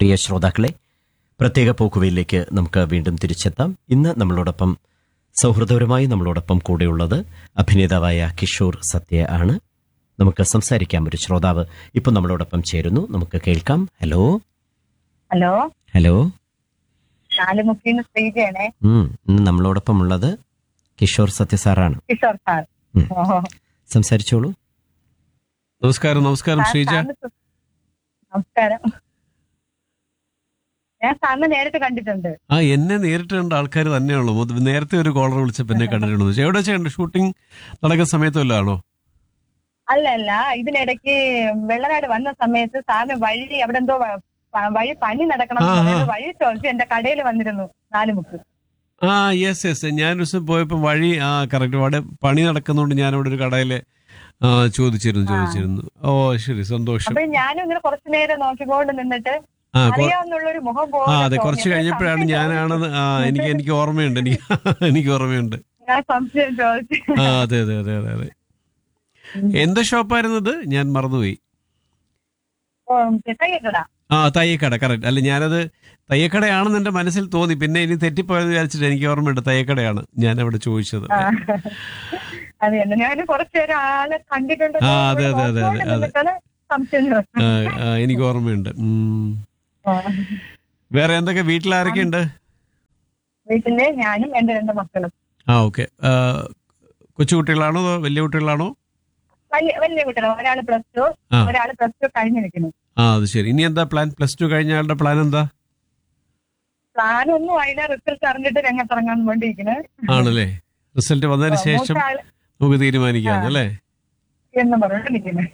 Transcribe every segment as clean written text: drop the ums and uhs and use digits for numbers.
പ്രിയ ശ്രോതാക്കളെ, പ്രത്യേക പോക്കുവയിലേക്ക് നമുക്ക് വീണ്ടും തിരിച്ചെത്താം. ഇന്ന് നമ്മളോടൊപ്പം സൗഹൃദപരമായി നമ്മളോടൊപ്പം കൂടെയുള്ളത് അഭിനേതാവായ കിഷോർ സത്യ ആണ്. നമുക്ക് സംസാരിക്കാം. ഒരു ശ്രോതാവ് ഇപ്പം നമ്മളോടൊപ്പം ചേരുന്നു. നമുക്ക് കേൾക്കാം. Hello hello hello. ശാലുമുക്കിന്ന് ശ്രീജയാണേ. ഇന്ന് നമ്മളോടൊപ്പം ഉള്ളത് കിഷോർ സത്യ സാറാണ്. കിഷോർ സാർ. സംസാരിച്ചോളൂ. നമസ്കാരം. നമസ്കാരം ശ്രീജ. നമസ്കാരം. ഞാൻ സാറിനെ നേരിട്ട് കണ്ടിട്ടുണ്ട്. എന്നെ നേരിട്ട് കണ്ട ആൾക്കാർ തന്നെയുള്ളൂ. നേരത്തെ ഒരു കോളർ വിളിച്ചപ്പോൾ എന്നെ കണ്ടിട്ടുണ്ടോ? എവിടെ ചെയ്യണ്ട? ഷൂട്ടിംഗ് നടക്കുന്ന സമയത്തല്ലാണോ? അല്ല, ഇതിനിടയ്ക്ക് വെള്ളനാട് വന്ന സമയത്ത് സാറിന് വഴി അവിടെ എന്തോ വഴി പണി നടക്കണം വഴി ചോദിച്ചു എന്റെ കടയിൽ വന്നിരുന്നു നാലുമുക്ക്. യെസ്. ഞാൻ ഒരു ദിവസം പോയപ്പോ വഴി കറക്റ്റ് അവിടെ പണി നടക്കുന്നോണ്ട് ഞാൻ അവിടെ ഒരു കടയില് ചോദിച്ചിരുന്നു. ഓ ശരി, സന്തോഷം. അപ്പൊ ഞാനും ഇങ്ങനെ കുറച്ചു നേരം നോക്കിക്കൊണ്ട് നിന്നിട്ട് അറിയാവുന്നുള്ളൊരു മുഖം അതെ, കുറച്ച് കഴിഞ്ഞപ്പോഴാണ് ഞാനാണെന്ന് എനിക്ക് ഓർമ്മയുണ്ട്. എനിക്ക് ഓർമ്മയുണ്ട്. ഞാൻ സംശയം ചോദിച്ചു. അതെ. എന്താ ഷോപ്പായിരുന്നത്? ഞാൻ മറന്നുപോയി. തയ്യക്കട. കറക്റ്റ്. അല്ല, ഞാനത് തയ്യക്കടയാണെന്ന് എന്റെ മനസ്സിൽ തോന്നി. പിന്നെ ഇനി തെറ്റിപ്പോയെന്ന് വിചാരിച്ചിട്ട് എനിക്ക് ഓർമ്മയുണ്ട്, തയ്യക്കടയാണ് ഞാൻ അവിടെ ചോദിച്ചത്. അതെ. എനിക്ക് ഓർമ്മയുണ്ട്. വേറെ എന്തൊക്കെ? വീട്ടിലാരൊക്കെ ഉണ്ട്? വീട്ടില് ഞാനും എന്റെ 2 മക്കളും. ഓക്കെ. കൊച്ചുകുട്ടികളാണോ അതോ വലിയ കുട്ടികളാണോ? വലിയ കുട്ടികളാണ്. ഒരാള് +2, ഒരാള് +2 കഴിഞ്ഞിരിക്കുന്നു. അത് ശരി. ഇനി എന്താ പ്ലാൻ? +2 കഴിഞ്ഞ ആളുടെ പ്ലാൻ എന്താ? പ്ലാനൊന്നും അതിനെ റിസൾട്ട് അറിഞ്ഞിട്ട് രംഗത്തിറങ്ങാൻ വേണ്ടിയിരിക്കുന്നത്. ആണല്ലേ? റിസൾട്ട് വന്നതിന് ശേഷം നമുക്ക് തീരുമാനിക്കാം അല്ലേ എന്ന് പറഞ്ഞിരിക്കുന്നത്.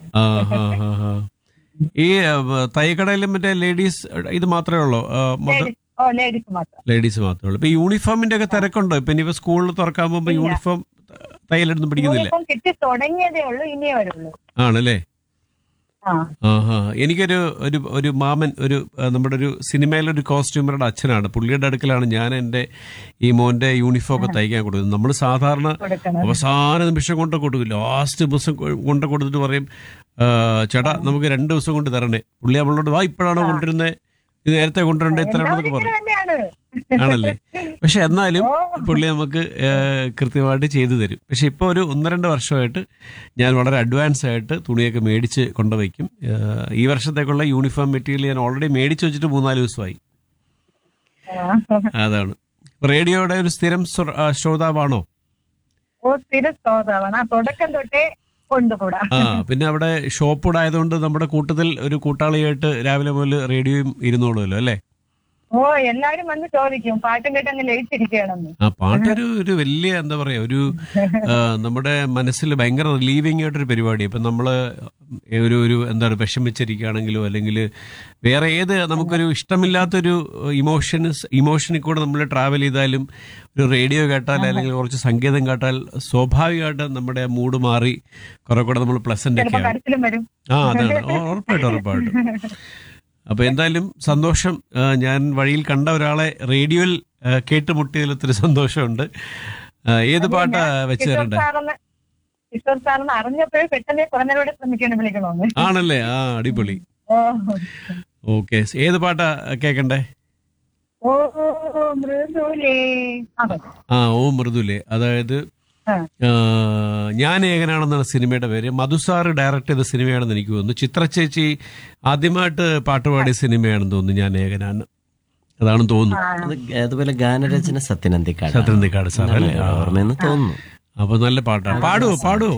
ഈ തയ്യക്കടയിലും മറ്റേ ലേഡീസ് ഇത് മാത്രമേ ഉള്ളൂ? ലേഡീസ് മാത്രമേ ഉള്ളൂ. ഇപ്പൊ യൂണിഫോമിന്റെ ഒക്കെ തിരക്കുണ്ടോ? ഇപ്പൊ ഇനിയിപ്പോ സ്കൂളിൽ തുറക്കാൻ പോകുമ്പോ യൂണിഫോം തയ്യലൊന്നും പിടിക്കുന്നില്ല? കിട്ടി തുടങ്ങിയതേ ഉള്ളൂ, ഇനിയേ വരുള്ളൂ. ആണല്ലേ? എനിക്കൊരു ഒരു മാമൻ, നമ്മുടെ ഒരു സിനിമയിലൊരു കോസ്റ്റ്യൂമറുടെ അച്ഛനാണ്. പുള്ളിയുടെ അടുക്കലാണ് ഞാൻ എൻ്റെ ഈ മോന്റെ യൂണിഫോം ഒക്കെ തയ്ക്കാൻ കൊടുക്കുന്നത്. നമ്മൾ സാധാരണ അവസാന നിമിഷം കൊണ്ട് കൊടുക്കില്ല, ലാസ്റ്റ് ദിവസം കൊണ്ട് കൊടുത്തിട്ട് പറയും, ചേട്ടാ നമുക്ക് 2 ദിവസം കൊണ്ട് തരണേ. പുള്ളി നമ്മളോട് ഇപ്പോഴാണോ കൊണ്ടുവരുന്നത്, ഇത് നേരത്തെ കൊണ്ടുവരണ്ടേ, ഇത്രയാണെന്നൊക്കെ പറയും. ആണല്ലേ? പക്ഷെ എന്നാലും പുള്ളി നമുക്ക് കൃത്യമായിട്ട് ചെയ്തു തരും. പക്ഷെ ഇപ്പൊ ഒരു 1-2 വർഷമായിട്ട് ഞാൻ വളരെ അഡ്വാൻസ് ആയിട്ട് തുണിയൊക്കെ മേടിച്ച് കൊണ്ടുവയ്ക്കും. ഈ വർഷത്തേക്കുള്ള യൂണിഫോം മെറ്റീരിയൽ ഞാൻ ഓൾറെഡി മേടിച്ച് വെച്ചിട്ട് 3-4 ദിവസമായി. അതാണ്. റേഡിയോയുടെ ഒരു സ്ഥിരം ശ്രോതാവാണോ? സ്ഥിരം ശ്രോതാവാണ്. തുടക്കം തൊട്ടേ കൊണ്ടുകൂടാ. പിന്നെ അവിടെ ഷോപ്പ് കൂടെ ആയതുകൊണ്ട് നമ്മുടെ കൂട്ടത്തിൽ ഒരു കൂട്ടാളിയായിട്ട് രാവിലെ മുതൽ റേഡിയോയും ഇരുന്നോളൂല്ലോ അല്ലേ? എല്ലാരും വന്ന് ചോദിക്കും പാട്ടും കേട്ട് അങ്ങ് ലയിച്ചിരിക്കുകയാണെന്ന്. പാട്ടൊരു വലിയ എന്താ പറയാ, ഒരു നമ്മുടെ മനസ്സിൽ ഭയങ്കര റിലീവിംഗ് ആയിട്ടൊരു പരിപാടി. ഇപ്പൊ നമ്മള് ഒരു എന്താണ് വിഷമിച്ചിരിക്കുകയാണെങ്കിലോ അല്ലെങ്കിൽ വേറെ ഏത് നമുക്കൊരു ഇഷ്ടമില്ലാത്തൊരു ഇമോഷനിൽ കൂടെ നമ്മൾ ട്രാവൽ ചെയ്താലും ഒരു റേഡിയോ കേട്ടാൽ അല്ലെങ്കിൽ കുറച്ച് സംഗീതം കേട്ടാൽ സ്വാഭാവികമായിട്ട് നമ്മുടെ മൂഡ് മാറി കുറെ കൂടെ നമ്മൾ പ്ലസന്റ് ഒക്കെ വരും. അതാണ്. ഉറപ്പായിട്ടും. അപ്പൊ എന്തായാലും സന്തോഷം. ഞാൻ വഴിയിൽ കണ്ട ഒരാളെ റേഡിയോയിൽ കേട്ടുമുട്ടിയതിൽ ഒത്തിരി സന്തോഷമുണ്ട്. ഏത് പാട്ടാ വെച്ച് തരണ്ടേ? ആണല്ലേ? അടിപൊളി. ഓക്കെ. ഏത് പാട്ടാ കേക്കണ്ടേ? ഓ മൃദുലേ. അതായത് ഞാൻ ഏകനാണെന്നാണ് സിനിമയുടെ പേര്. മധുസാറ് ഡയറക്ട് ചെയ്ത സിനിമയാണെന്ന് എനിക്ക് തോന്നുന്നു. ചിത്ര ചേച്ചി ആദ്യമായിട്ട് പാട്ടുപാടിയ സിനിമയാണെന്ന് തോന്നുന്നു ഞാൻ ഏകനാണ്. അതാണെന്ന് തോന്നുന്നു. അതുപോലെ ഗാനരചന സത്യനന്ദിക്കാട് സാർ അല്ലേ? ഓർമ്മയെന്ന് തോന്നുന്നു. അപ്പൊ നല്ല പാട്ടാണ്. പാടുവോ?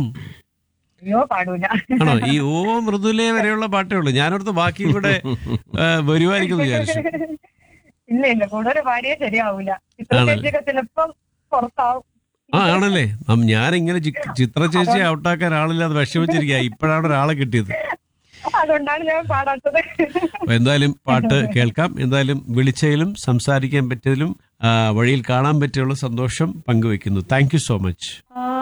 ആണോ? ഈ ഓ മൃദുലേ വരെയുള്ള പാട്ടേ ഉള്ളൂ. ഞാനോടത്ത് ബാക്കി കൂടെ വരുമായിരിക്കും വിചാരിച്ചു. ഇല്ല, കൂടുതൽ പാടിയേ ശരിയാവൂല. ചിലപ്പം പുറത്താവും. ആണല്ലേ? ഞാനിങ്ങനെ ചിത്ര ചേച്ചി ഔട്ടാക്കാൻ ആളില്ലാതെ വിഷമിച്ചിരിക്കുക. ഇപ്പോഴാണ് ഒരാളെ കിട്ടിയത്. അതുകൊണ്ടാണ് ഞാൻ പാടാത്തത്. എന്തായാലും പാട്ട് കേൾക്കാം. എന്തായാലും വിളിച്ചതിലും സംസാരിക്കാൻ പറ്റിയതിലും വഴിയിൽ കാണാൻ പറ്റിയുള്ള സന്തോഷം പങ്കുവെക്കുന്നു. Thank you so much.